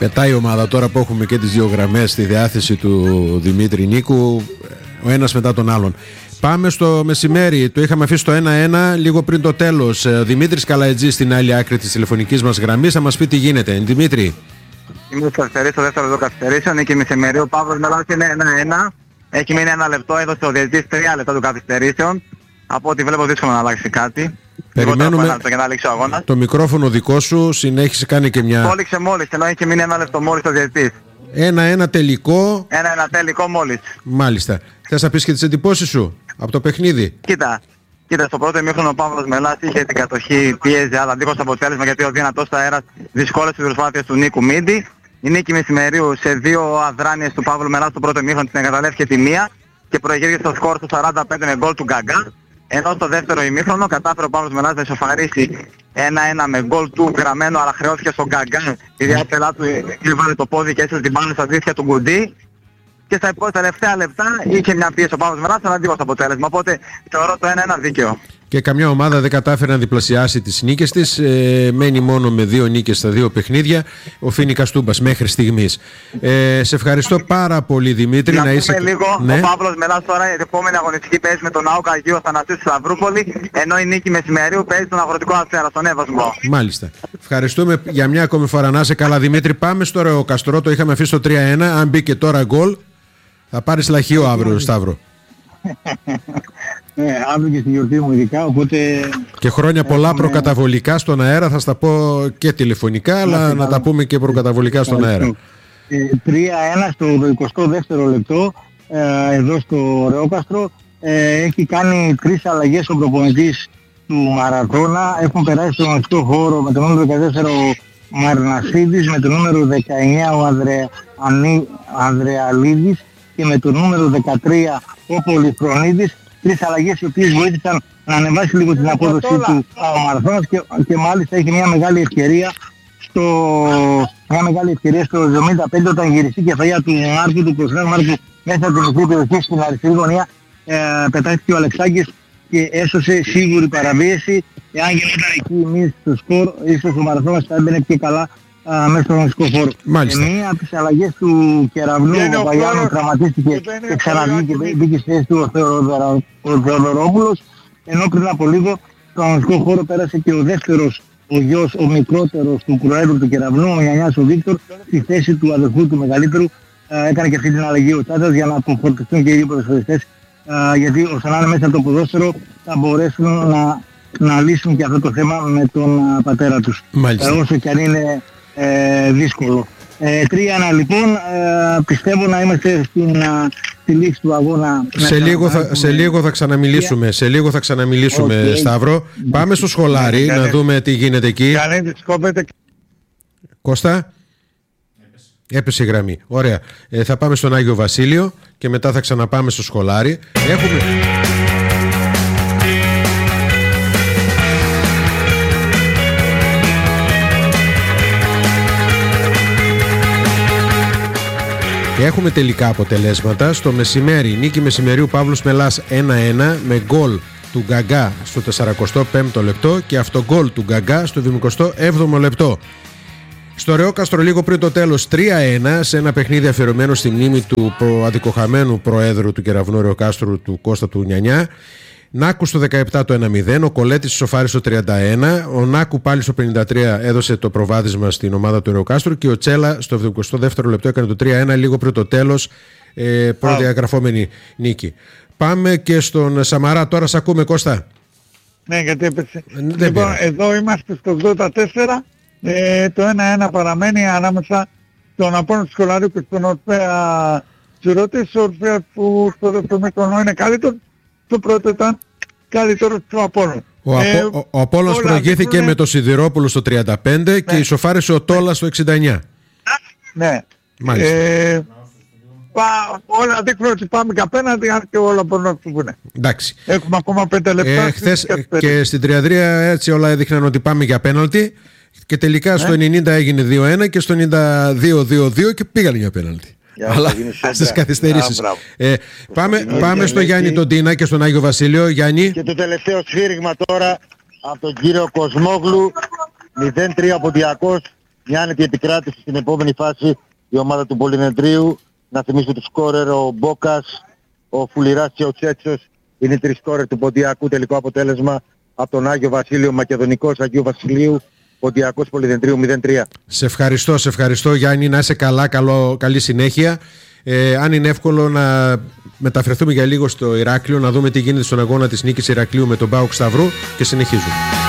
Πετάει η ομάδα τώρα που έχουμε και τις δύο γραμμές στη διάθεση του Δημήτρη Νίκου, ο ένας μετά τον άλλον. Πάμε στο μεσημέρι, το είχαμε αφήσει το 1-1 λίγο πριν το τέλος. Δημήτρης Καλαετζής στην άλλη άκρη της τηλεφωνικής μας γραμμής, θα μας πει τι γίνεται. Δημήτρη. Είμαι στο δεύτερο λεπτό καθυστερήσεων, είναι και μεσημέρι. Ο Παύλος Μελάς είναι 1-1. Έχει μείνει 1 λεπτό, έδωσε ο διαιτητής 3 λεπτά του καθυστερήσεων. Από ό,τι βλέπω δύσκολο να αλλάξει κάτι. Περιμένουμε για να λήξει ο αγώνας. Το μικρόφωνο δικό σου, συνέχισε, κάνει και μια... Κόλληξε μόλις, ενώ έχει μείνει 1 λεπτό μόλις ο διαιτητής. 1-1 τελικό. 1-1 τελικό μόλις. Μάλιστα. Θες να πεις και τις εντυπώσεις σου από το παιχνίδι? Κοίτα, στο πρώτο ημίχρονο ο Παύλος Μελάς είχε την κατοχή, πίεζε, αλλά δίχως αποτέλεσμα γιατί ο δυνατός αέρας δυσκόλεσε τις προσπάθειες του Νίκου Μίντι. Η νίκη μεσημερίου σε 2 αδράνειες του Παύλου Μελάς στο πρώτο ημίχρονο την εγκαταλεύθηκε τη μία και προηγήθηκε στο σκορ του 45 με γκολ του Γκαγκά. Ενώ στο δεύτερο ημίχρονο κατάφερε ο Παύλος Μελάς να ισοφαρίσει 1-1 με γκολ του γραμμένο, αλλά χρεώθηκε στον Γκαγκά. Η διάθελά του έβαλε το πόδι και έσωσε την μπάλα στα δίχτυα του Γκουντί. Και στα τελευταία λεπτά είχε μια πίεση ο Παύλος Μελάς, αλλά αντίβος αποτέλεσμα. Οπότε θεωρώ το 1-1 δίκαιο. Και καμιά ομάδα δεν κατάφερε να διπλασιάσει τις νίκες της. Μένει μόνο με 2 νίκες στα 2 παιχνίδια ο Φοίνικας Τούμπας μέχρι στιγμής. Σε ευχαριστώ πάρα πολύ, Δημήτρη. Να πούμε λίγο, ναι. Ο Παύλος Μελάς τώρα η επόμενη αγωνιστική παίζει με τον ΑΟΚ Αγίου Αθανασίου στη Σταυρούπολη, ενώ η νίκη μεσημερίου παίζει στον Αγροτικό Αστέρα, στον Εύασμο. Μάλιστα. Ευχαριστούμε για μια ακόμη φορά. Να είσαι καλά, Δημήτρη. Πάμε στο Ρεοκαστρό, το είχαμε αφήσει στο 3-1. Αν μπήκε τώρα γκολ, θα πάρεις λαχείο αύριο, Σταύρο. Αύριο και στη γιορτή μου ειδικά, οπότε... Και χρόνια πολλά προκαταβολικά στον αέρα, θα στα πω και τηλεφωνικά, αλλά να τα πούμε και προκαταβολικά στον αέρα. 3-1 στο 22ο λεπτό, εδώ στο Ρεόκαστρο. Έχει κάνει 3 αλλαγές ο προπονητής του Μαραθώνα. Έχουν περάσει στον ανοιχτό χώρο με το νούμερο 14 ο Μαρνασίδης, με το νούμερο 19 ο Ανδρεαλίδης και με το νούμερο 13 ο Πολυχρονίδης. 3 αλλαγές οι οποίες βοήθησαν να ανεβάσει λίγο την απόδοσή του ο Μαραθώνας και μάλιστα έχει μια μεγάλη ευκαιρία στο 75 όταν γυριστεί η κεφαλιά του Μάρκου, του Κωνσταντίνου Μάρκου μέσα από την μικρή περιοχή στην αριστερή γωνία. Πετάχθηκε ο Αλεξάκης και έσωσε σίγουρη παραβίαση. Εάν γινόταν εκεί εμείς στο σκορ, ίσως ο Μαραθώνας θα έμπαινε πιο καλά μέσα στον αγωνιστικό χώρο. Μία από τις αλλαγές του Κεραυνού, ο Παγιάννου τραυματίστηκε και ξαναβγήκε και μπήκε στη θέση του ο Θεοδωρόπουλος, ενώ πριν από λίγο στον αγωνιστικό χώρο πέρασε και ο δεύτερος, ο γιος, ο μικρότερος του Προέδρου του Κεραυνού, ο Γιαννιάς ο Βίκτορ, στη θέση του αδερφού του μεγαλύτερου. Έκανε και αυτή την αλλαγή ο Τσάτας για να αποφορτιστούν και οι δύο ποδοσφαιριστές, γιατί όσο να είναι μέσα από το ποδόσφαιρο θα μπορέσουν να λύσουν και αυτό το θέμα με τον πατέρα τους. Όσο και αν είναι δύσκολο. 3-1 λοιπόν, πιστεύω να είμαστε στη λήξη του αγώνα. Σε λίγο θα ξαναμιλήσουμε, Σταύρο. Πάμε στο Σχολάρι να δούμε τι γίνεται εκεί. Κώστα. Έπεσε η γραμμή. Ωραία. Θα πάμε στον Άγιο Βασίλειο και μετά θα ξαναπάμε στο Σχολάρι. Έχουμε τελικά αποτελέσματα. Στο μεσημέρι, νίκη μεσημερίου Παύλος Μελάς 1-1 με γκολ του Γκαγκά στο 45ο λεπτό και αυτογκολ του Γκαγκά στο 27ο λεπτό. Στο Ρεόκαστρο λίγο πριν το τέλος 3-1 σε ένα παιχνίδι αφιερωμένο στη μνήμη του αδικοχαμένου προέδρου του Κεραυνού Ρεοκάστρου, του Κώστα του Νιανιά. Νάκου στο 17 το 1-0, ο Κολέτης σοφάρισε στο 31, ο Νάκου πάλι στο 53 έδωσε το προβάδισμα στην ομάδα του Ρεοκάστρου και ο Τσέλα στο 22ο λεπτό έκανε το 3-1 λίγο πριν το τέλος, προδιαγραφόμενη νίκη. Πάμε και στον Σαμαρά, τώρα σε ακούμε, Κώστα. Ναι, γιατί έπεσε. Λοιπόν, εδώ είμαστε στο 84, το 1-1 παραμένει ανάμεσα στον Απόλλωνα του Σχολαρίου και στον Ορφέα Τσιρώτης. Ο Ορφέας που στο δεύτερο μήχρονο είναι καλύτερο, το πρώτο ήταν καλύτερο του Απόλλωνα. Ο Απόλλωνας προηγήθηκε με το Σιδηρόπουλο στο 35 και ισοφάρισε ο Τόλας στο 69. Ναι. Μάλιστα. Όλα δείχνουν ότι πάμε και απέναντι, αν και όλα μπορούν να φύγουν. Εντάξει. Έχουμε ακόμα 5 λεπτά. Χθες και στην Τριαδρία έτσι όλα έδειχναν ότι πάμε για πέναλτι και τελικά στο 90 έγινε 2-1 και στο 92 2-2 και πήγαν για πέναλτι. Αλλά στις καθυστερήσεις. Πάμε στο Γιάννη τον Τίνα και στον Άγιο Βασίλειο. Γιάννη. Και το τελευταίο σφύριγμα τώρα από τον κύριο Κοσμόγλου. 0-3 από Διακός μια άνετη επικράτηση στην επόμενη φάση η ομάδα του Πολυνεδρίου. Να θυμίσω τους σκόρερ, ο Μπόκας, ο Φουλιράς και ο Τσέτσος είναι οι τρεις σκόρερ του Ποντιακού. Τελικό αποτέλεσμα από τον Άγιο Βασίλειο, Μακεδονικός Αγίου Βασιλείου, Ποντιακός Πολυνεδρίου 0-3. Σε ευχαριστώ Γιάννη, να είσαι καλά, καλή συνέχεια. Αν είναι εύκολο να μεταφερθούμε για λίγο στο Ηράκλειο, να δούμε τι γίνεται στον αγώνα της νίκης Ηρακλείου με τον ΠΑΟΚ Σταυρού και συνεχίζουμε.